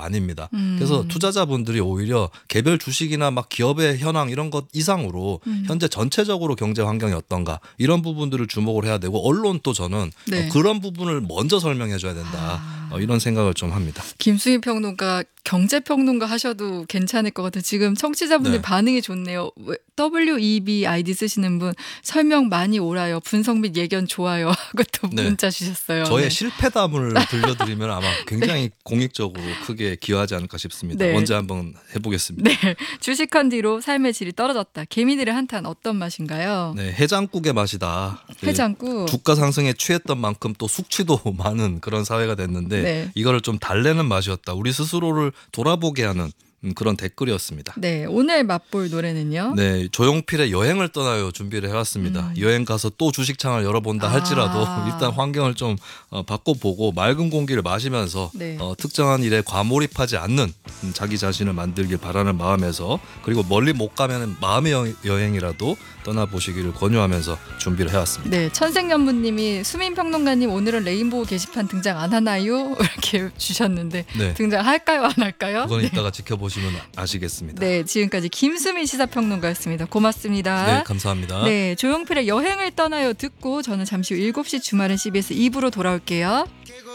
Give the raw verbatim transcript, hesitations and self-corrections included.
아닙니다. 음. 그래서 투자자분들이 오히려 개별 주식이나 막 기업의 현황 이런 것 이상으로 음. 현재 전체적으로 경제 환경이 어떤가 이런 부분들을 주목을 해야 되고 언론도 저는 네. 어, 그런 부분을 먼저 설명해 줘야 된다. 아. 어, 이런 생각을 좀 합니다. 김수희 평론가 경제평론가 하셔도 괜찮을 것 같아요. 지금 청취자분들 네. 반응이 좋네요. 더블유 이 비 아이디 쓰시는 분 설명 많이 오라요. 분석 및 예견 좋아요 하고 또 네. 문자 주셨어요. 저의 네. 실패담을 들려드리면 아마 굉장히 공익적으로 크게 기여하지 않을까 싶습니다. 네. 언제 한번 해보겠습니다. 네, 주식한 뒤로 삶의 질이 떨어졌다. 개미들의 한탄 어떤 맛인가요? 네, 해장국의 맛이다. 해장국. 주가 상승에 취했던 만큼 또 숙취도 많은 그런 사회가 됐는데 네. 이거를 좀 달래는 맛이었다. 우리 스스로를 돌아보게 하는 그런 댓글이었습니다. 네, 오늘 맛볼 노래는요? 네, 조용필의 여행을 떠나요 준비를 해왔습니다. 음. 여행 가서 또 주식창을 열어본다 할지라도 아. 일단 환경을 좀 어, 바꿔보고 맑은 공기를 마시면서 네. 어, 특정한 일에 과몰입하지 않는 음, 자기 자신을 만들길 바라는 마음에서 그리고 멀리 못 가면 마음의 여- 여행이라도 떠나보시기를 권유하면서 준비를 해왔습니다. 네, 천생연분님이 수민 평론가님 오늘은 레인보우 게시판 등장 안 하나요? 이렇게 주셨는데 네, 등장할까요, 안 할까요? 그건 네. 이따가 지켜보시면 아시겠습니다. 네, 지금까지 김수민 시사평론가였습니다. 고맙습니다. 네, 감사합니다. 네, 조용필의 여행을 떠나요 듣고 저는 잠시 후 일곱 시 주말은 씨비에스 이 부로 돌아올게요.